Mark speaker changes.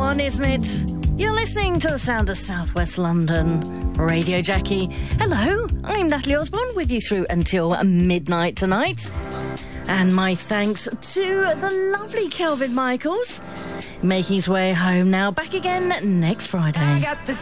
Speaker 1: on, isn't it? You're listening to the sound of Southwest London. Radio Jackie. Hello, I'm Natalie Osborne with you through until midnight tonight. And my thanks to the lovely Kelvin Michaels, making his way home now. Back again next Friday.